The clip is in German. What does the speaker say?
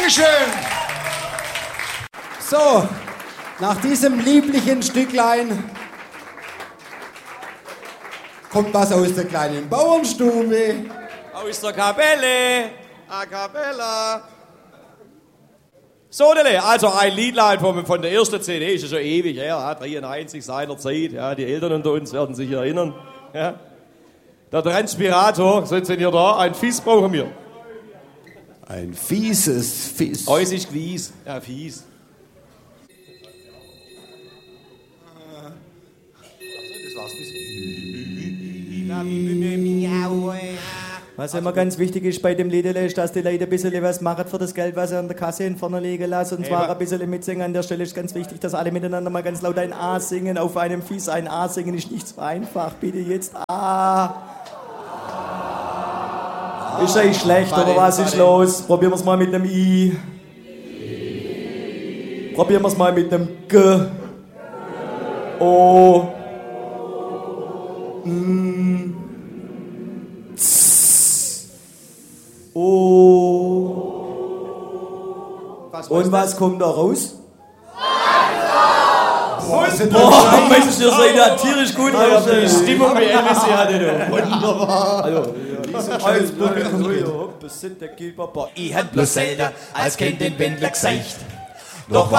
Dankeschön. So, nach diesem lieblichen Stücklein kommt was aus der kleinen Bauernstube. Aus der Kapelle. A Cappella. So, Dele, also ein Liedlein von der ersten CD, ist ja schon ewig her, ja, 93 seiner Zeit. Ja, die Eltern unter uns werden sich erinnern. Ja. Der Transpirator, sind Sie hier da? Ein Fies brauchen wir. Ein fieses Fies. Äußig Glies. Ja, fies. Was immer ganz wichtig ist bei dem Lied, ist, dass die Leute ein bisschen was machen für das Geld, was sie an der Kasse in vorne liegen lassen. Und zwar ein bisschen mitsingen. An der Stelle ist ganz wichtig, dass alle miteinander mal ganz laut ein A singen. Auf einem Fies ein A singen ist nicht so einfach. Bitte jetzt A. Ist eigentlich schlecht, oder was ist los? Probieren wir es mal mit einem I. Probieren wir es mal mit einem G. O. N. Z. O. Und was kommt da raus? Boah, Mensch, ihr seid ja tierisch gut. Die Stimmung wie Elvis hier hatte. Wunderbar. Also, ich hab bloß selten als Kind den Wendler gezeigt. Doch